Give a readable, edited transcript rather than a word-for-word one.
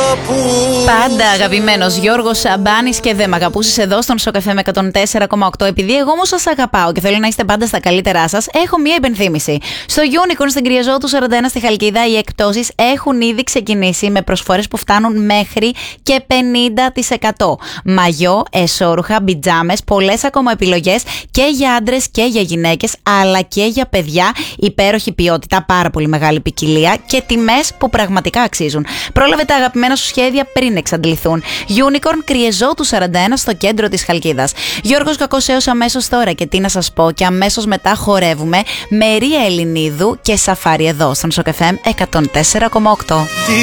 Πάντα αγαπημένος Γιώργος Σαμπάνης και δεν μ' αγαπούσες εδώ στον Σοκ FM 104,8. Επειδή εγώ όμως σας αγαπάω και θέλω να είστε πάντα στα καλύτερά σας, έχω μία υπενθύμηση. Στο Unicorn στην Κυριαζότου 41 στη Χαλκίδα οι εκπτώσεις έχουν ήδη ξεκινήσει με προσφορές που φτάνουν μέχρι και 50%. Μαγιό, εσώρουχα, μπιτζάμες, πολλές ακόμα επιλογές και για άντρες και για γυναίκες, αλλά και για παιδιά. Υπέροχη ποιότητα, πάρα πολύ μεγάλη ποικιλία και τιμές που πραγματικά αξίζουν. Πρόλαβε τα αγαπημένα σου σχέδια πριν εξαντληθούν. Unicorn Κυριαζότου 41 στο κέντρο της Χαλκίδας. Γιώργος Κακός έως αμέσως τώρα και τι να σας πω, και αμέσως μετά χορεύουμε με Ρία Ελληνίδου και Σαφάρι εδώ στον Σοκ FM 104,8.